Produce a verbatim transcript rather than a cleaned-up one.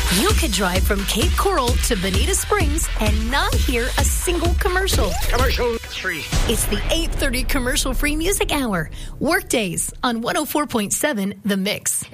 You could drive from Cape Coral to Bonita Springs and not hear a single commercial. Commercial free. It's the eight thirty commercial-free music hour. Workdays on one oh four point seven The Mix.